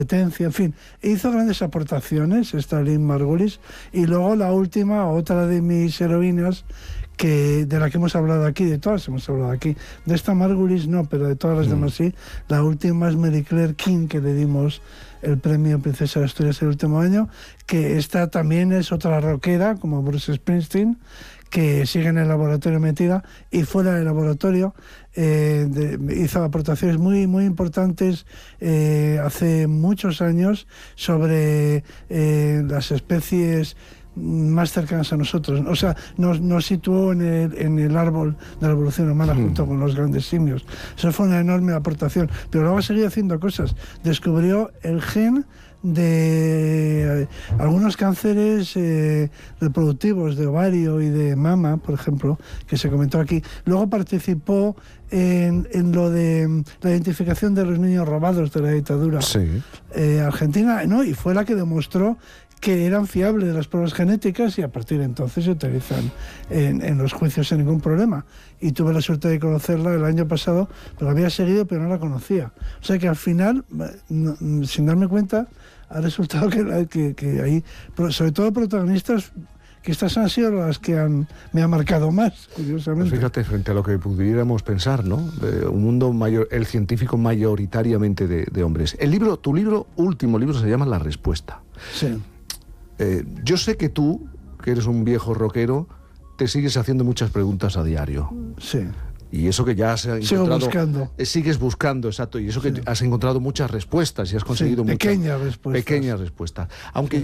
en fin, hizo grandes aportaciones esta Lynn Margulis, y luego la última, otra de mis heroínas, de la que hemos hablado aquí, de todas hemos hablado aquí, de esta Margulis no, pero de todas las demás sí. La última es Mary Claire King, que le dimos el premio Princesa de Asturias el último año, que esta también es otra rockera, como Bruce Springsteen, que sigue en el laboratorio metida, y fuera del laboratorio hizo aportaciones muy, muy importantes hace muchos años sobre las especies más cercanas a nosotros. O sea, nos situó en el árbol de la evolución humana junto con los grandes simios. Eso fue una enorme aportación. Pero luego ha seguido haciendo cosas. Descubrió el gen de algunos cánceres reproductivos de ovario y de mama, por ejemplo, que se comentó aquí. Luego participó en lo de la identificación de los niños robados de la dictadura argentina, ¿no? Y fue la que demostró que eran fiables las pruebas genéticas, y a partir de entonces se utilizan en los juicios sin ningún problema. Y tuve la suerte de conocerla el año pasado, pero la había seguido, pero no la conocía. O sea que al final, sin darme cuenta, ha resultado que hay, sobre todo protagonistas, que estas han sido las que me han marcado más, curiosamente. Pues fíjate, frente a lo que pudiéramos pensar, ¿no? Un mundo mayor, el científico mayoritariamente de hombres. Tu último libro se llama La Respuesta. Sí. Yo sé que tú, que eres un viejo rockero, te sigues haciendo muchas preguntas a diario. Sí. Y eso que ya has encontrado... Sigo buscando. Sigues buscando, exacto. Y eso que has encontrado muchas respuestas y has conseguido pequeñas respuestas. Aunque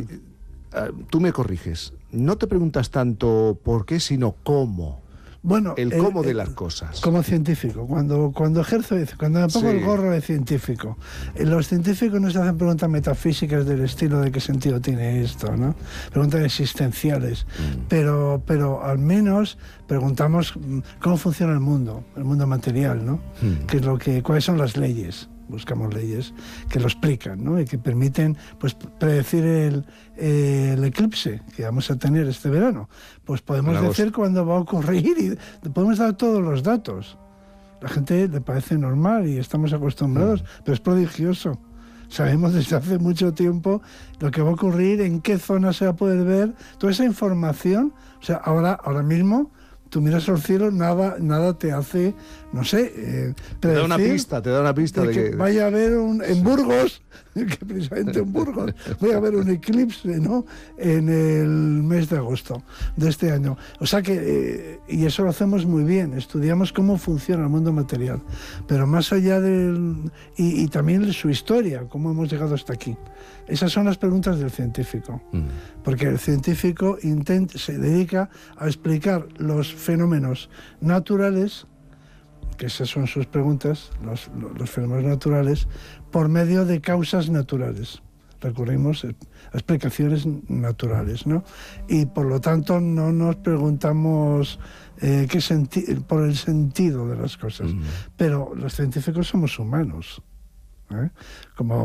tú me corriges, no te preguntas tanto por qué, sino cómo. Bueno, el cómo de las cosas. Como científico, cuando ejerzo, cuando me pongo el gorro de científico, los científicos no se hacen preguntas metafísicas del estilo de qué sentido tiene esto, ¿no? Preguntas existenciales, pero al menos preguntamos cómo funciona el mundo material, ¿no? ¿Cuáles son las leyes? Buscamos leyes que lo explican, ¿no? Y que permiten, pues, predecir el eclipse que vamos a tener este verano. Pues podemos decir cuándo va a ocurrir y podemos dar todos los datos. La gente le parece normal y estamos acostumbrados, pero es prodigioso. Sabemos desde hace mucho tiempo lo que va a ocurrir, en qué zona se va a poder ver, toda esa información. O sea, ahora mismo tú miras al cielo, nada te hace, no sé, te da una pista de que vaya a haber en Burgos, que precisamente en Burgos vaya a haber un eclipse, ¿no?, en el mes de agosto de este año. O sea que, y eso lo hacemos muy bien, estudiamos cómo funciona el mundo material, pero más allá y también su historia, cómo hemos llegado hasta aquí. Esas son las preguntas del científico, porque el científico se dedica a explicar los fenómenos naturales, que esas son sus preguntas, los fenómenos naturales, por medio de causas naturales. Recurrimos a explicaciones naturales, ¿no? Y por lo tanto no nos preguntamos por el sentido de las cosas. Pero los científicos somos humanos. Como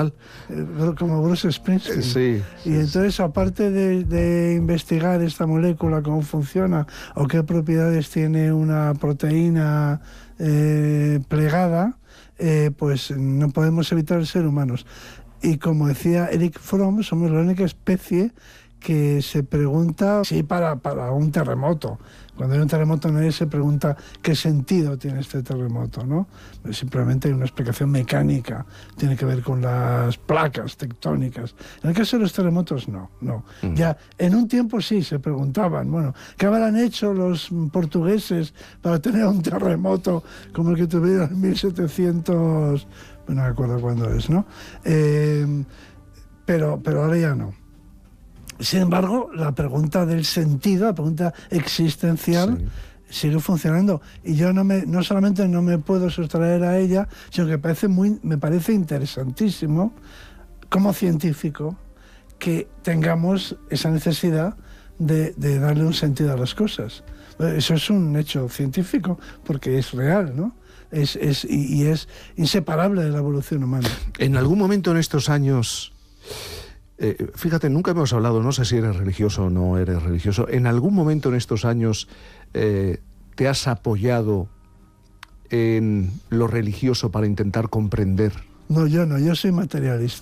Bruce Springsteen. Sí. Y entonces, aparte de investigar esta molécula, cómo funciona o qué propiedades tiene una proteína plegada, pues no podemos evitar ser humanos. Y como decía Eric Fromm, somos la única especie que se pregunta para un terremoto. Cuando hay un terremoto nadie se pregunta qué sentido tiene este terremoto, ¿no? Simplemente hay una explicación mecánica, tiene que ver con las placas tectónicas. En el caso de los terremotos, no. Ya en un tiempo sí se preguntaban, bueno, ¿qué habrán hecho los portugueses para tener un terremoto como el que tuvieron en 1700, no me acuerdo cuándo es, ¿no? Pero ahora ya no. Sin embargo, la pregunta del sentido, la pregunta existencial, sigue funcionando. Y yo no solamente no me puedo sustraer a ella, sino que me parece interesantísimo, como científico, que tengamos esa necesidad de darle un sentido a las cosas. Eso es un hecho científico, porque es real, ¿no? Es inseparable de la evolución humana. En algún momento en estos años... fíjate, nunca hemos hablado, no sé si eres religioso o no eres religioso. ¿En algún momento en estos años te has apoyado en lo religioso para intentar comprender? No, yo soy materialista.